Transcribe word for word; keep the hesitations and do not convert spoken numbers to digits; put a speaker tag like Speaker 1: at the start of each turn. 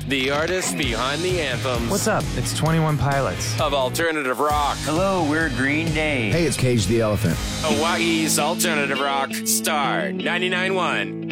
Speaker 1: the artists behind the anthems.
Speaker 2: What's up? It's twenty-one Pilots.
Speaker 1: Of alternative rock.
Speaker 3: Hello, we're Green Day.
Speaker 4: Hey, it's Cage the Elephant.
Speaker 1: Hawaii's alternative rock. Star ninety-nine point one.